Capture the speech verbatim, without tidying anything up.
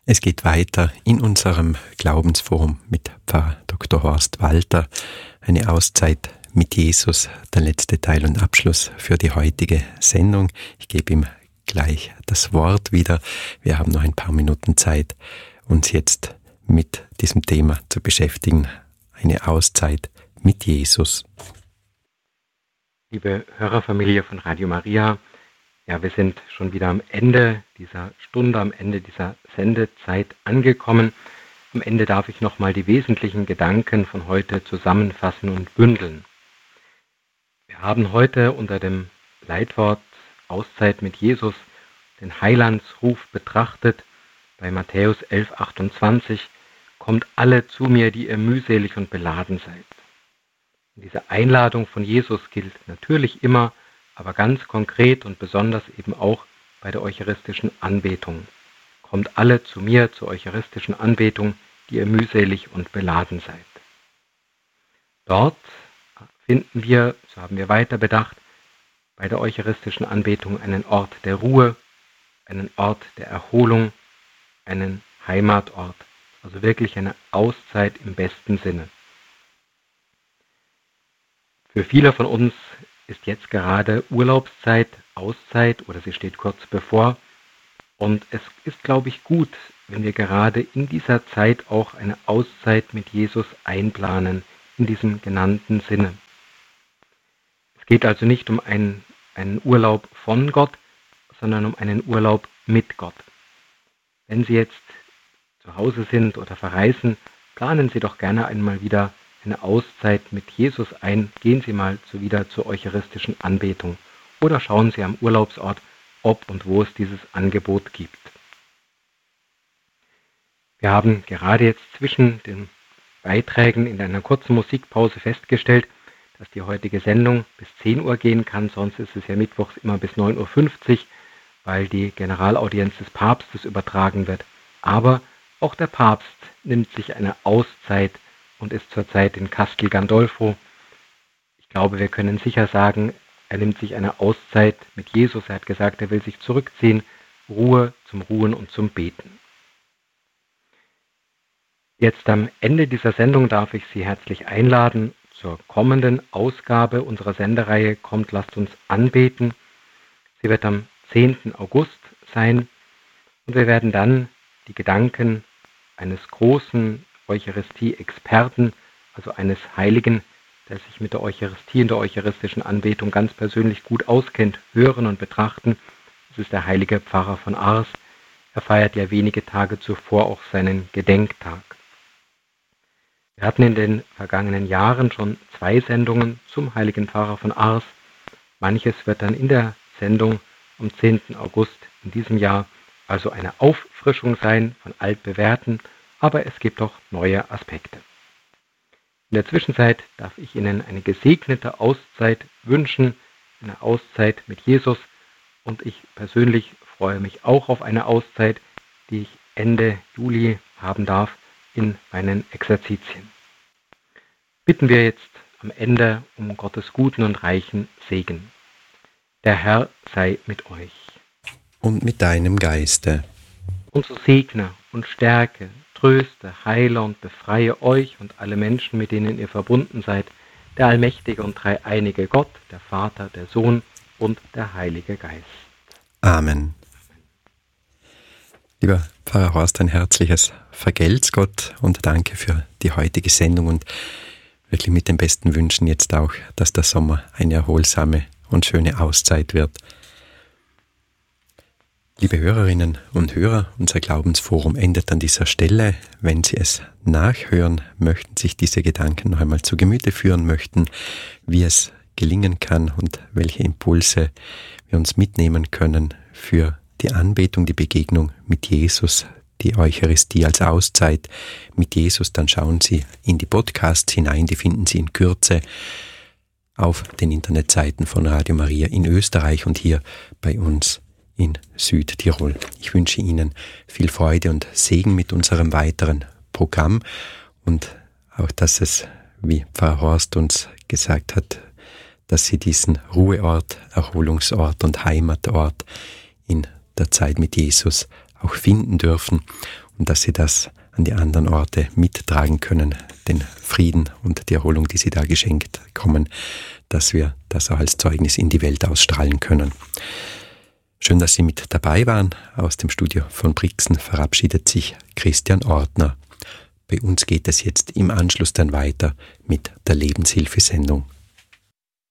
Es geht weiter in unserem Glaubensforum mit Pfarrer Doktor Horst Walter. Eine Auszeit mit Jesus, der letzte Teil und Abschluss für die heutige Sendung. Ich gebe ihm gleich das Wort wieder. Wir haben noch ein paar Minuten Zeit, uns jetzt mit diesem Thema zu beschäftigen. Eine Auszeit mit Jesus. Liebe Hörerfamilie von Radio Maria, ja, wir sind schon wieder am Ende dieser Stunde, am Ende dieser Sendezeit angekommen. Am Ende darf ich nochmal die wesentlichen Gedanken von heute zusammenfassen und bündeln. Wir haben heute unter dem Leitwort Auszeit mit Jesus den Heilandsruf betrachtet. Bei Matthäus elf achtundzwanzig: Kommt alle zu mir, die ihr mühselig und beladen seid. Und diese Einladung von Jesus gilt natürlich immer, aber ganz konkret und besonders eben auch bei der eucharistischen Anbetung. Kommt alle zu mir zur eucharistischen Anbetung, die ihr mühselig und beladen seid. Dort finden wir, so haben wir weiter bedacht, bei der eucharistischen Anbetung einen Ort der Ruhe, einen Ort der Erholung, einen Heimatort, also wirklich eine Auszeit im besten Sinne. Für viele von uns ist jetzt gerade Urlaubszeit, Auszeit oder sie steht kurz bevor. Und es ist, glaube ich, gut, wenn wir gerade in dieser Zeit auch eine Auszeit mit Jesus einplanen, in diesem genannten Sinne. Es geht also nicht um einen, einen Urlaub von Gott, sondern um einen Urlaub mit Gott. Wenn Sie jetzt zu Hause sind oder verreisen, planen Sie doch gerne einmal wieder eine Auszeit mit Jesus ein. Gehen Sie mal zu, wieder zur eucharistischen Anbetung oder schauen Sie am Urlaubsort, ob und wo es dieses Angebot gibt. Wir haben gerade jetzt zwischen den Beiträgen in einer kurzen Musikpause festgestellt, dass die heutige Sendung bis zehn Uhr gehen kann, sonst ist es ja mittwochs immer bis neun Uhr fünfzig, weil die Generalaudienz des Papstes übertragen wird. Aber auch der Papst nimmt sich eine Auszeit und ist zurzeit in Castel Gandolfo. Ich glaube, wir können sicher sagen, er nimmt sich eine Auszeit mit Jesus. Er hat gesagt, er will sich zurückziehen, Ruhe zum Ruhen und zum Beten. Jetzt am Ende dieser Sendung darf ich Sie herzlich einladen zur kommenden Ausgabe unserer Sendereihe Kommt, lasst uns anbeten. Sie wird am zehnten August sein und wir werden dann die Gedanken eines großen Eucharistie-Experten, also eines Heiligen, der sich mit der Eucharistie und der eucharistischen Anbetung ganz persönlich gut auskennt, hören und betrachten. Das ist der heilige Pfarrer von Ars. Er feiert ja wenige Tage zuvor auch seinen Gedenktag. Wir hatten in den vergangenen Jahren schon zwei Sendungen zum heiligen Pfarrer von Ars. Manches wird dann in der Sendung am zehnten August in diesem Jahr also eine Auffrischung sein von altbewährten, aber es gibt auch neue Aspekte. In der Zwischenzeit darf ich Ihnen eine gesegnete Auszeit wünschen, eine Auszeit mit Jesus, und ich persönlich freue mich auch auf eine Auszeit, die ich Ende Juli haben darf in meinen Exerzitien. Bitten wir jetzt am Ende um Gottes guten und reichen Segen. Der Herr sei mit euch. Und mit deinem Geiste. Und so segne und stärke, tröste, heile und befreie euch und alle Menschen, mit denen ihr verbunden seid, der allmächtige und dreieinige Gott, der Vater, der Sohn und der Heilige Geist. Amen. Lieber Pfarrer Horst, ein herzliches Vergelt's Gott und danke für die heutige Sendung und wirklich mit den besten Wünschen jetzt auch, dass der Sommer eine erholsame und schöne Auszeit wird. Liebe Hörerinnen und Hörer, unser Glaubensforum endet an dieser Stelle. Wenn Sie es nachhören möchten, sich diese Gedanken noch einmal zu Gemüte führen möchten, wie es gelingen kann und welche Impulse wir uns mitnehmen können für die Anbetung, die Begegnung mit Jesus, die Eucharistie als Auszeit mit Jesus, dann schauen Sie in die Podcasts hinein, die finden Sie in Kürze auf den Internetseiten von Radio Maria in Österreich und hier bei uns in Südtirol. Ich wünsche Ihnen viel Freude und Segen mit unserem weiteren Programm und auch, dass es, wie Pfarrer Horst uns gesagt hat, dass Sie diesen Ruheort, Erholungsort und Heimatort in der Zeit mit Jesus auch finden dürfen und dass Sie das an die anderen Orte mittragen können, den Frieden und die Erholung, die Sie da geschenkt bekommen, dass wir das auch als Zeugnis in die Welt ausstrahlen können. Schön, dass Sie mit dabei waren. Aus dem Studio von Brixen verabschiedet sich Christian Ortner. Bei uns geht es jetzt im Anschluss dann weiter mit der Lebenshilfesendung